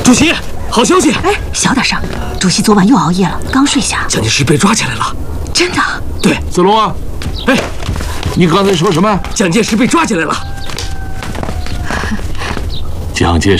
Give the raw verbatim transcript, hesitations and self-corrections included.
主席，好消息！ 哎，小点声，主席昨晚又熬夜了，刚睡下。 蒋介石被抓起来了。 真的？ 对， 子龙啊， 哎， 你刚才说什么？ 蒋介石被抓起来了。 蒋介石。